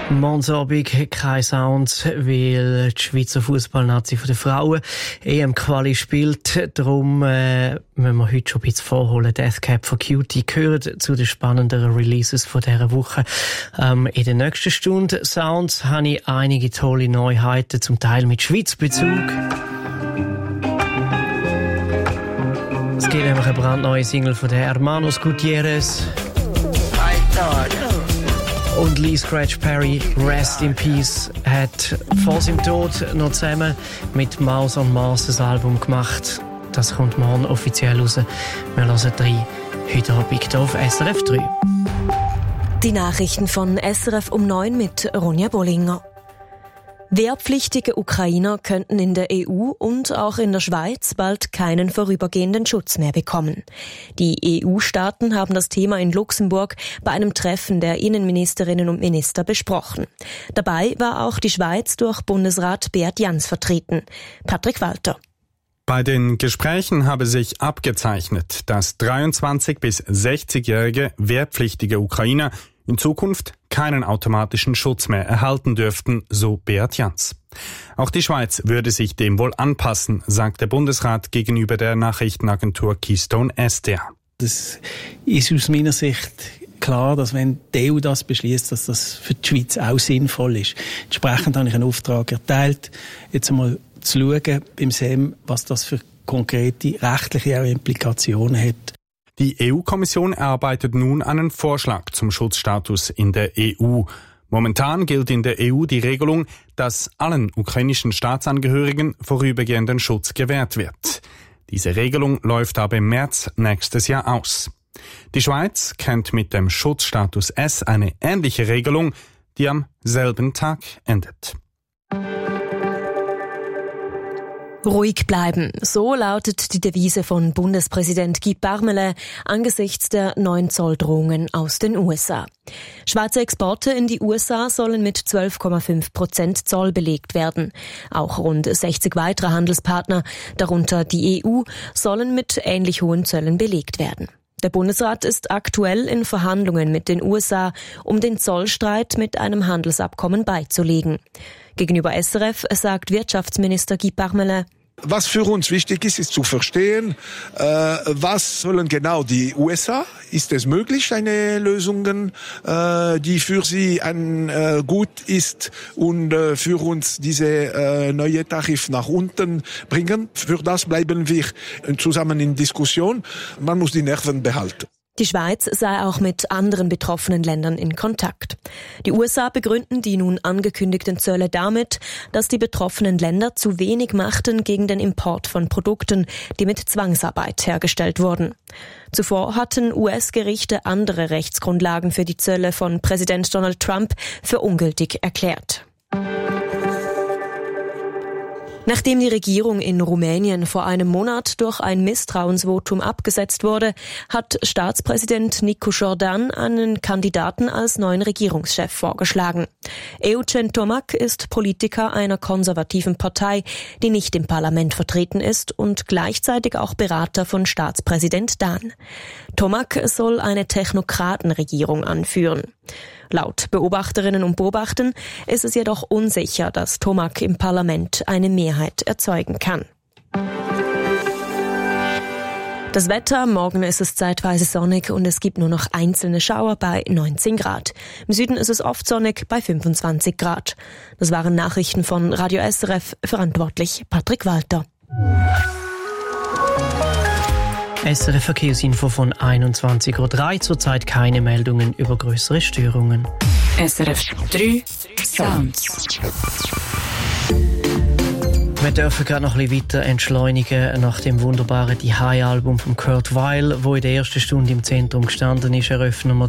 Morgensabend kein Sound, weil die Schweizer Fußballnazi von den Frauen EM-Quali spielt. Darum müssen wir heute schon ein bisschen vorholen. Deathcap for Cutie gehört zu den spannenderen Releases von dieser Woche. In der nächsten Stunde Sounds habe ich einige tolle Neuheiten, zum Teil mit Schweiz-Bezug. Es gibt nämlich eine brandneue Single von den Hermanos Gutierrez. Und Lee Scratch Perry, Rest in Peace, hat vor seinem Tod noch zusammen mit Mouse on Mars ein Album gemacht. Das kommt morgen offiziell raus. Wir hören 3 heute Abend hier auf SRF 3. Die Nachrichten von SRF um 9 mit Ronja Bollinger. Wehrpflichtige Ukrainer könnten in der EU und auch in der Schweiz bald keinen vorübergehenden Schutz mehr bekommen. Die EU-Staaten haben das Thema in Luxemburg bei einem Treffen der Innenministerinnen und Minister besprochen. Dabei war auch die Schweiz durch Bundesrat Beat Jans vertreten. Patrick Walter. Bei den Gesprächen habe sich abgezeichnet, dass 23- bis 60-jährige wehrpflichtige Ukrainer in Zukunft keinen automatischen Schutz mehr erhalten dürften, so Beat Jans. Auch die Schweiz würde sich dem wohl anpassen, sagt der Bundesrat gegenüber der Nachrichtenagentur Keystone SDA. Das ist aus meiner Sicht klar, dass wenn die EU das beschließt, dass das für die Schweiz auch sinnvoll ist. Entsprechend habe ich einen Auftrag erteilt, jetzt einmal zu schauen beim SEM, was das für konkrete rechtliche Implikationen hat. Die EU-Kommission erarbeitet nun einen Vorschlag zum Schutzstatus in der EU. Momentan gilt in der EU die Regelung, dass allen ukrainischen Staatsangehörigen vorübergehenden Schutz gewährt wird. Diese Regelung läuft aber im März nächstes Jahr aus. Die Schweiz kennt mit dem Schutzstatus S eine ähnliche Regelung, die am selben Tag endet. Ruhig bleiben, so lautet die Devise von Bundespräsident Guy Parmelin angesichts der neuen Zolldrohungen aus den USA. Schweizer Exporte in die USA sollen mit 12,5% Zoll belegt werden. Auch rund 60 weitere Handelspartner, darunter die EU, sollen mit ähnlich hohen Zöllen belegt werden. Der Bundesrat ist aktuell in Verhandlungen mit den USA, um den Zollstreit mit einem Handelsabkommen beizulegen. Gegenüber SRF sagt Wirtschaftsminister Guy Parmelin: Was für uns wichtig ist, ist zu verstehen, was sollen genau die USA? Ist es möglich, eine Lösung, die für sie gut ist und für uns diese neue Tarif nach unten bringen? Für das bleiben wir zusammen in Diskussion. Man muss die Nerven behalten. Die Schweiz sei auch mit anderen betroffenen Ländern in Kontakt. Die USA begründen die nun angekündigten Zölle damit, dass die betroffenen Länder zu wenig machten gegen den Import von Produkten, die mit Zwangsarbeit hergestellt wurden. Zuvor hatten US-Gerichte andere Rechtsgrundlagen für die Zölle von Präsident Donald Trump für ungültig erklärt. Nachdem die Regierung in Rumänien vor einem Monat durch ein Misstrauensvotum abgesetzt wurde, hat Staatspräsident Nicu Jordan einen Kandidaten als neuen Regierungschef vorgeschlagen. Eugen Tomac ist Politiker einer konservativen Partei, die nicht im Parlament vertreten ist und gleichzeitig auch Berater von Staatspräsident Dan. Tomac soll eine Technokratenregierung anführen. Laut Beobachterinnen und Beobachtern ist es jedoch unsicher, dass Tomac im Parlament eine Mehrheit erzeugen kann. Das Wetter: Morgen ist es zeitweise sonnig und es gibt nur noch einzelne Schauer bei 19 Grad. Im Süden ist es oft sonnig bei 25 Grad. Das waren Nachrichten von Radio SRF, verantwortlich Patrick Walter. SRF Verkehrsinfo von 21.03 Uhr. Zurzeit keine Meldungen über größere Störungen. SRF 3 Sounds. Wir dürfen gerade noch ein bisschen weiter entschleunigen nach dem wunderbaren Die High-Album von Kurt Weill, wo in der ersten Stunde im Zentrum gestanden ist. Eröffnen wir